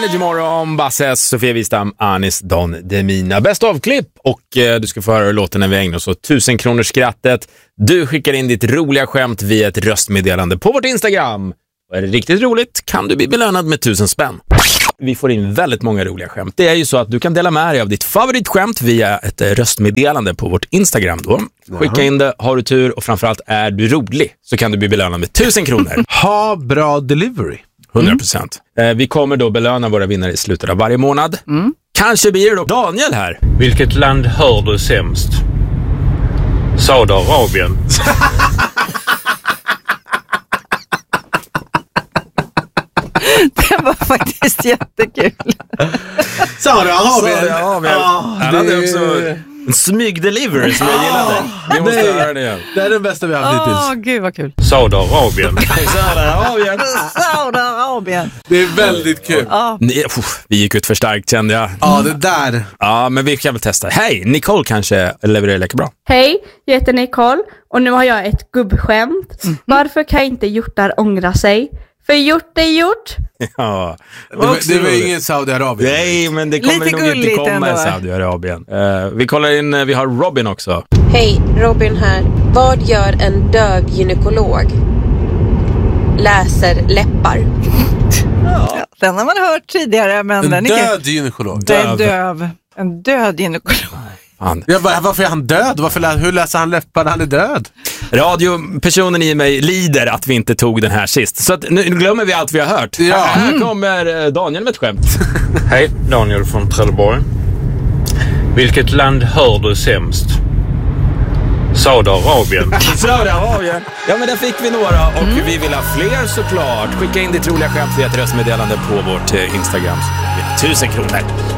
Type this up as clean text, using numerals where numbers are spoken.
Energy Morgon, Basses, Sofia Wistam, Anis Don Demina. Bäst av-klipp och du ska få höra låten när vi ägnar oss åt 1000 kronors skrattet. Du skickar in ditt roliga skämt via ett röstmeddelande på vårt Instagram. Och är det riktigt roligt kan du bli belönad med 1000 spänn. Vi får in väldigt många roliga skämt. Det är ju så att du kan dela med dig av ditt favoritskämt via ett röstmeddelande på vårt Instagram då. Skicka in det, har du tur och framförallt är du rolig så kan du bli belönad med 1000 kronor. Ha bra delivery. 100%. Vi kommer då belöna våra vinnare i slutet av varje månad. Kanske blir det då Daniel här. Vilket land hör du sämst? Saudiarabien. Det var faktiskt jättekul. Saudiarabien. Han hade också en smygdelivery som jag gillade. Vi måste höra det igen. Det är den bästa vi har haft hittills. Gud vad kul. Saudiarabien. Saudiarabien. Det är väldigt kul. Vi gick ut för starkt kände jag. Ja, det där. Ja, men vi kan väl testa. Hej, Nicole kanske levererar lika bra. Hej, jag heter Nicole och nu har jag ett gubbskämt. Varför kan inte hjortar ångra sig? För gjort är gjort. Ja. Det var ingen Saudiarabien. Nej, men det kommer lite nog inte gulligt komma i ändå. Saudiarabien. Vi kollar in, vi har Robin också. Hej, Robin här. Vad gör en döv gynekolog? Läser läppar. Ja, den har man hört tidigare, men En den är död gynekolog. Det är döv. En död gynekolog. Varför är han död? Hur läser han läppar när han är död? Radiopersonen i mig lider att vi inte tog den här sist. Så att nu glömmer vi allt vi har hört. Ja. Här kommer Daniel med ett skämt. Hej, Daniel från Trelleborg. Vilket land hör du sämst? Saudiarabien. Saudiarabien. Ja, men där fick vi några och vi vill ha fler såklart. Skicka in ditt roliga skämt via ett röstmeddelande på vårt Instagram. 1000 kronor.